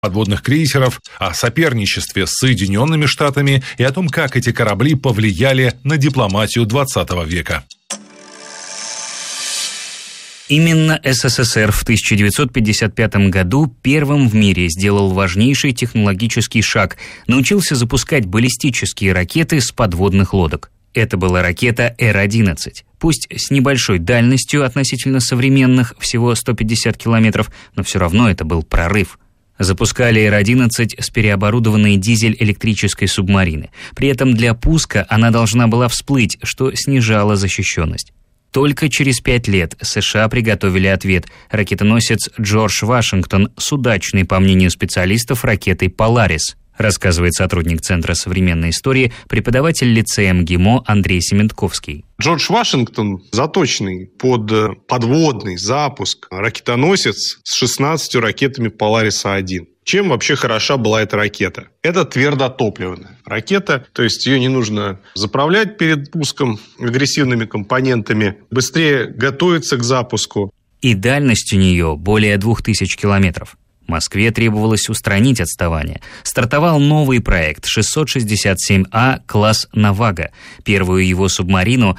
подводных крейсеров, о соперничестве с Соединенными Штатами и о том, как эти корабли повлияли на дипломатию XX века. Именно СССР в 1955 году первым в мире сделал важнейший технологический шаг, научился запускать баллистические ракеты с подводных лодок. Это была ракета Р-11. Пусть с небольшой дальностью относительно современных, всего 150 километров, но все равно это был прорыв. Запускали Р-11 с переоборудованной дизель-электрической субмарины. При этом для пуска она должна была всплыть, что снижало защищенность. Только через 5 лет США приготовили ответ – ракетоносец Джордж Вашингтон с удачной, по мнению специалистов, ракетой «Поларис», рассказывает сотрудник Центра современной истории, преподаватель лицея МГИМО Андрей Сементковский. Джордж Вашингтон заточенный под подводный запуск ракетоносец с 16 ракетами «Полариса-1». Чем вообще хороша была эта ракета? Это твердотопливная ракета, то есть ее не нужно заправлять перед пуском агрессивными компонентами, быстрее готовиться к запуску. И дальность у нее более 2000 километров. Москве требовалось устранить отставание. Стартовал новый проект 667А класс «Навага». Первую его субмарину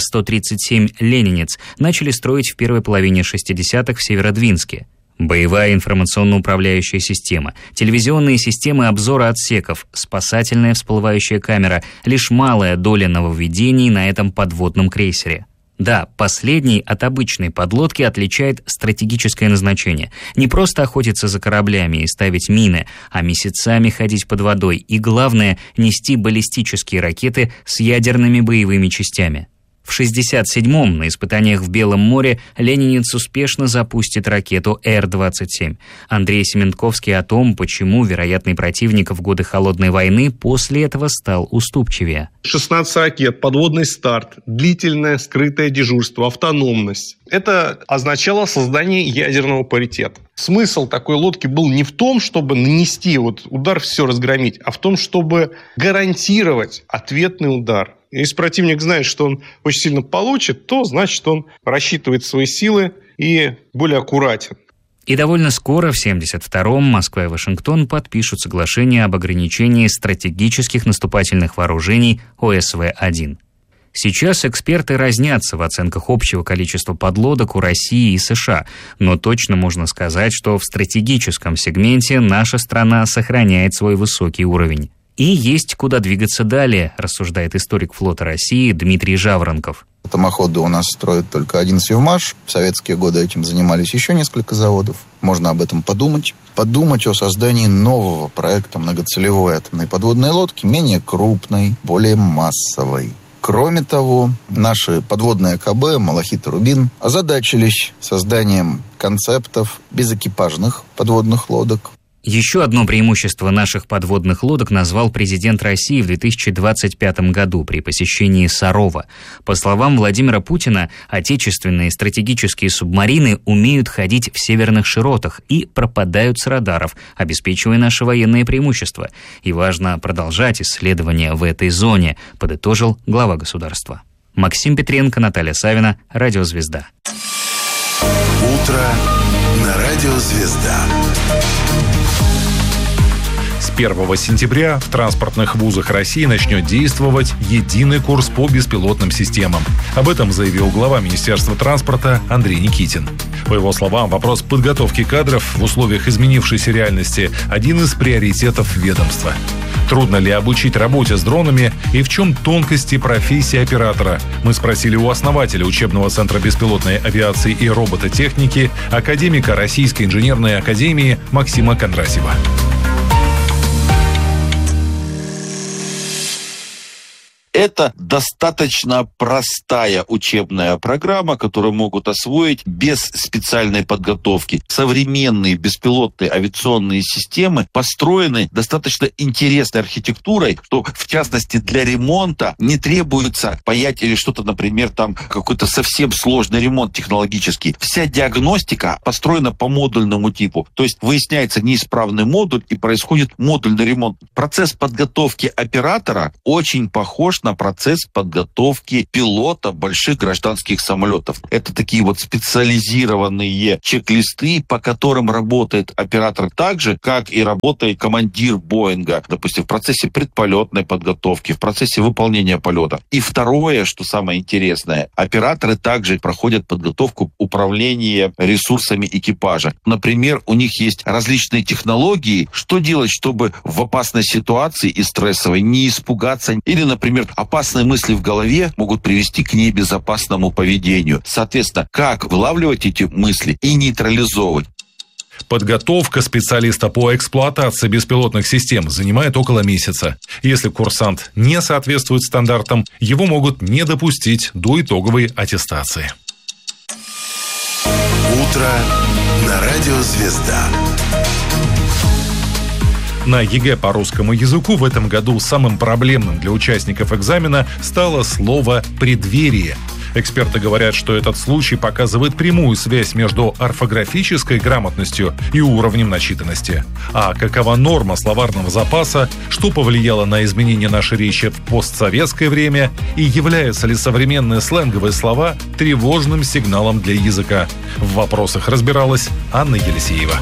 К-137 «Ленинец» начали строить в первой половине 60-х в Северодвинске. Боевая информационно-управляющая система, телевизионные системы обзора отсеков, спасательная всплывающая камера – лишь малая доля нововведений на этом подводном крейсере. Да, последний от обычной подлодки отличает стратегическое назначение. Не просто охотиться за кораблями и ставить мины, а месяцами ходить под водой и, главное, нести баллистические ракеты с ядерными боевыми частями. В 1967-м на испытаниях в Белом море ленинец успешно запустит ракету Р-27. Андрей Сементковский о том, почему вероятный противник в годы Холодной войны после этого стал уступчивее. 16 ракет, подводный старт, длительное скрытое дежурство, автономность. Это означало создание ядерного паритета. Смысл такой лодки был не в том, чтобы нанести удар, все разгромить, а в том, чтобы гарантировать ответный удар. Если противник знает, что он очень сильно получит, то значит, он рассчитывает свои силы и более аккуратен. И довольно скоро, в 1972-м, Москва и Вашингтон подпишут соглашение об ограничении стратегических наступательных вооружений ОСВ-1. Сейчас эксперты разнятся в оценках общего количества подлодок у России и США, но точно можно сказать, что в стратегическом сегменте наша страна сохраняет свой высокий уровень. И есть куда двигаться далее, рассуждает историк флота России Дмитрий Жаворонков. Атомоходы у нас строят только один «Севмаш». В советские годы этим занимались еще несколько заводов. Можно об этом подумать. Подумать о создании нового проекта многоцелевой атомной подводной лодки, менее крупной, более массовой. Кроме того, наши подводные АКБ «Малахит» и «Рубин» озадачились созданием концептов безэкипажных подводных лодок. Еще одно преимущество наших подводных лодок назвал президент России в 2025 году при посещении Сарова. По словам Владимира Путина, отечественные стратегические субмарины умеют ходить в северных широтах и пропадают с радаров, обеспечивая наше военное преимущество. И важно продолжать исследования в этой зоне, подытожил глава государства. Максим Петренко, Наталья Савина, Радио «Звезда». Утро на Радио «Звезда». С 1 сентября в транспортных вузах России начнет действовать единый курс по беспилотным системам. Об этом заявил глава Министерства транспорта Андрей Никитин. По его словам, вопрос подготовки кадров в условиях изменившейся реальности – один из приоритетов ведомства. Трудно ли обучить работе с дронами и в чем тонкости профессии оператора? Мы спросили у основателя учебного центра беспилотной авиации и робототехники, академика Российской инженерной академии Максима Кондрасьева. Это достаточно простая учебная программа, которую могут освоить без специальной подготовки. Современные беспилотные авиационные системы построены достаточно интересной архитектурой, что, в частности, для ремонта не требуется паять или что-то, например, там какой-то совсем сложный ремонт технологический. Вся диагностика построена по модульному типу. То есть выясняется неисправный модуль и происходит модульный ремонт. Процесс подготовки оператора очень похож на процесс подготовки пилота больших гражданских самолетов. Это такие вот специализированные чек-листы, по которым работает оператор так же, как и работает командир Боинга, допустим, в процессе предполетной подготовки, в процессе выполнения полета. И второе, что самое интересное, операторы также проходят подготовку управления ресурсами экипажа. Например, у них есть различные технологии, что делать, чтобы в опасной ситуации и стрессовой не испугаться. Или, например, опасные мысли в голове могут привести к небезопасному поведению. Соответственно, как вылавливать эти мысли и нейтрализовывать. Подготовка специалиста по эксплуатации беспилотных систем занимает около месяца. Если курсант не соответствует стандартам, его могут не допустить до итоговой аттестации. Утро на радио «Звезда». На ЕГЭ по русскому языку в этом году самым проблемным для участников экзамена стало слово «преддверие». Эксперты говорят, что этот случай показывает прямую связь между орфографической грамотностью и уровнем начитанности. А какова норма словарного запаса, что повлияло на изменение нашей речи в постсоветское время и являются ли современные сленговые слова тревожным сигналом для языка? В вопросах разбиралась Анна Елисеева.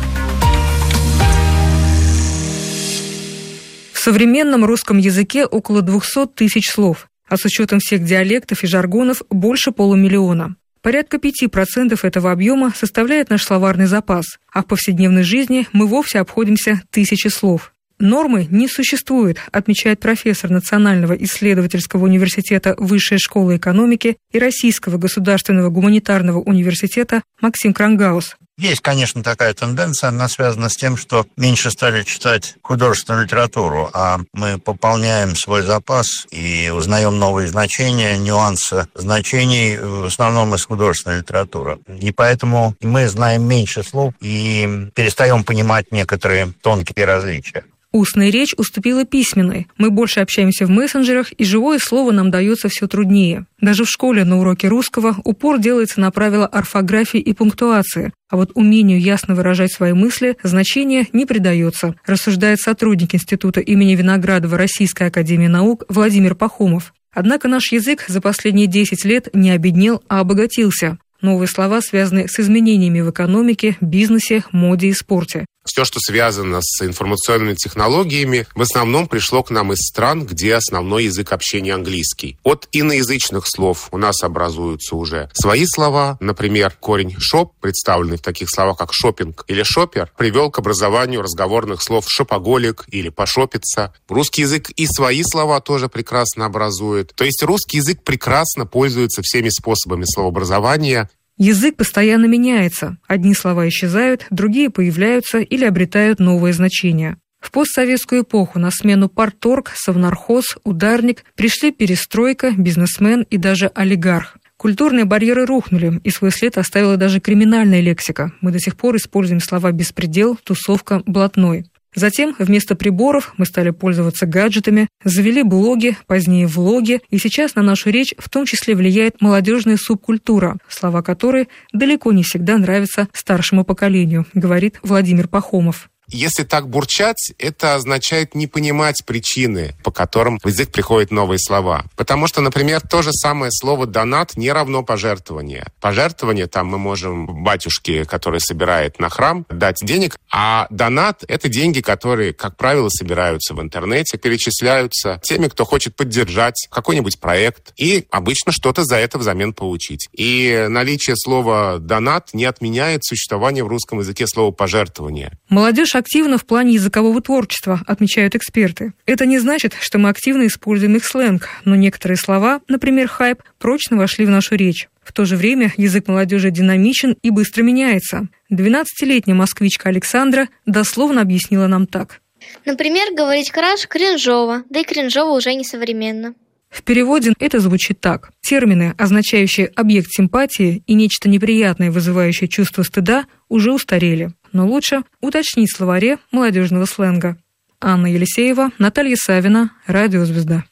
В современном русском языке около 200 тысяч слов, а с учетом всех диалектов и жаргонов больше 500 000. Порядка 5% этого объема составляет наш словарный запас, а в повседневной жизни мы вовсе обходимся 1000 слов. Нормы не существует, отмечает профессор Национального исследовательского университета Высшей школы экономики и Российского государственного гуманитарного университета Максим Крангаус. Есть, конечно, такая тенденция, она связана с тем, что меньше стали читать художественную литературу, а мы пополняем свой запас и узнаем новые значения, нюансы значений в основном из художественной литературы. И поэтому мы знаем меньше слов и перестаем понимать некоторые тонкие различия. Устная речь уступила письменной. Мы больше общаемся в мессенджерах, и живое слово нам дается все труднее. Даже в школе на уроке русского упор делается на правила орфографии и пунктуации, а вот умению ясно выражать свои мысли значения не придается, рассуждает сотрудник Института имени Виноградова Российской академии наук Владимир Пахомов. Однако наш язык за последние 10 лет не обеднел, а обогатился. Новые слова связаны с изменениями в экономике, бизнесе, моде и спорте. Все, что связано с информационными технологиями, в основном пришло к нам из стран, где основной язык общения английский. От иноязычных слов у нас образуются уже свои слова. Например, корень «шоп», представленный в таких словах, как «шопинг» или «шопер», привел к образованию разговорных слов «шопоголик» или «пошопиться». Русский язык и свои слова тоже прекрасно образует. То есть русский язык прекрасно пользуется всеми способами словообразования. Язык постоянно меняется. Одни слова исчезают, другие появляются или обретают новые значения. В постсоветскую эпоху на смену парторг, совнархоз, ударник пришли перестройка, бизнесмен и даже олигарх. Культурные барьеры рухнули, и свой след оставила даже криминальная лексика. Мы до сих пор используем слова «беспредел», «тусовка», «блатной». Затем вместо приборов мы стали пользоваться гаджетами, завели блоги, позднее влоги, и сейчас на нашу речь в том числе влияет молодежная субкультура, слова которой далеко не всегда нравятся старшему поколению, говорит Владимир Пахомов. Если так бурчать, это означает не понимать причины, по которым в язык приходят новые слова. Потому что, например, то же самое слово «донат» не равно пожертвование. Пожертвование, там мы можем батюшке, который собирает на храм, дать денег, а донат — это деньги, которые, как правило, собираются в интернете, перечисляются теми, кто хочет поддержать какой-нибудь проект, и обычно что-то за это взамен получить. И наличие слова «донат» не отменяет существование в русском языке слова «пожертвование». Молодежь активно в плане языкового творчества, отмечают эксперты. Это не значит, что мы активно используем их сленг, но некоторые слова, например, хайп, прочно вошли в нашу речь. В то же время язык молодежи динамичен и быстро меняется. 12-летняя москвичка Александра дословно объяснила нам так. Например, говорить «краш» кринжово, да и кринжово уже не современно. В переводе это звучит так. Термины, означающие объект симпатии и нечто неприятное, вызывающее чувство стыда, уже устарели. Но лучше уточнить в словаре молодежного сленга. Анна Елисеева, Наталья Савина, Радио «Звезда».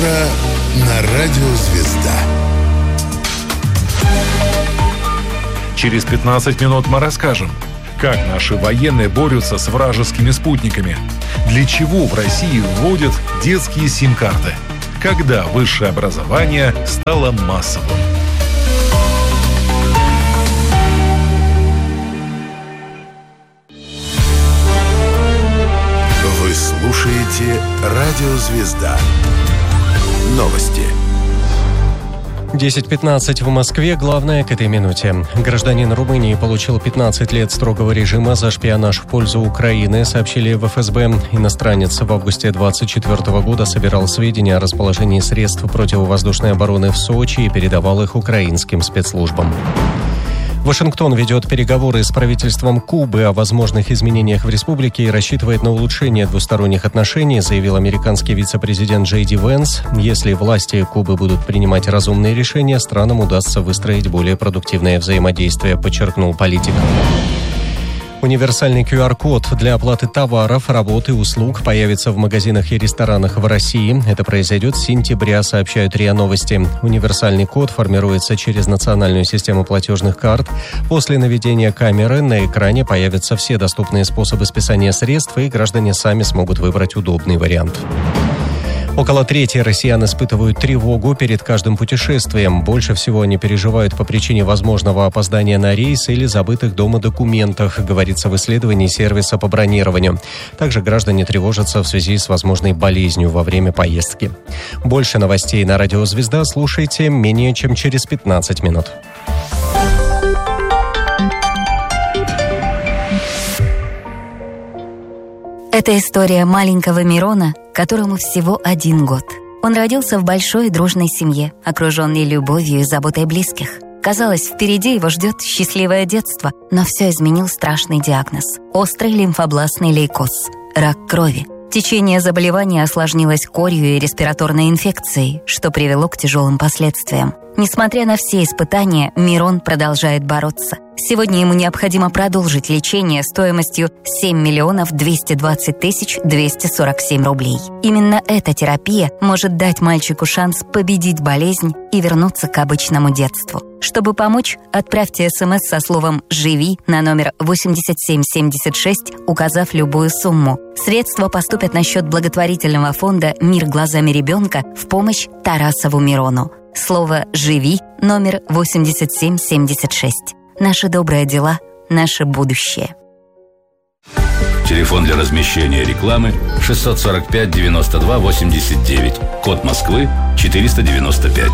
Утро на Радио «Звезда». Через 15 минут мы расскажем, как наши военные борются с вражескими спутниками, для чего в России вводят детские сим-карты, когда высшее образование стало массовым. Вы слушаете «Радио Звезда». Новости. 10:15 в Москве. Главное к этой минуте. Гражданин Румынии получил 15 лет строгого режима за шпионаж в пользу Украины, сообщили в ФСБ. Иностранец в августе 2024 года собирал сведения о расположении средств противовоздушной обороны в Сочи и передавал их украинским спецслужбам. Вашингтон ведет переговоры с правительством Кубы о возможных изменениях в республике и рассчитывает на улучшение двусторонних отношений, заявил американский вице-президент Джей Ди Венс. Если власти Кубы будут принимать разумные решения, странам удастся выстроить более продуктивное взаимодействие, подчеркнул политик. Универсальный QR-код для оплаты товаров, работ и услуг появится в магазинах и ресторанах в России. Это произойдет с сентября, сообщают РИА Новости. Универсальный код формируется через национальную систему платежных карт. После наведения камеры на экране появятся все доступные способы списания средств, и граждане сами смогут выбрать удобный вариант. Около трети россиян испытывают тревогу перед каждым путешествием. Больше всего они переживают по причине возможного опоздания на рейс или забытых дома документах, говорится в исследовании сервиса по бронированию. Также граждане тревожатся в связи с возможной болезнью во время поездки. Больше новостей на «Радио Звезда» слушайте менее чем через 15 минут. Это история маленького Мирона, которому всего 1 год. Он родился в большой дружной семье, окруженный любовью и заботой близких. Казалось, впереди его ждет счастливое детство, но все изменил страшный диагноз – острый лимфобластный лейкоз – рак крови. Течение заболевания осложнилось корью и респираторной инфекцией, что привело к тяжелым последствиям. Несмотря на все испытания, Мирон продолжает бороться. Сегодня ему необходимо продолжить лечение стоимостью 7 220 247 рублей. Именно эта терапия может дать мальчику шанс победить болезнь и вернуться к обычному детству. Чтобы помочь, отправьте СМС со словом «Живи» на номер 8776, указав любую сумму. Средства поступят на счет благотворительного фонда «Мир глазами ребенка» в помощь Тарасову Мирону. Слово «Живи» номер 8776. Наши добрые дела, наше будущее. Телефон для размещения рекламы 645 92 89. Код Москвы 495.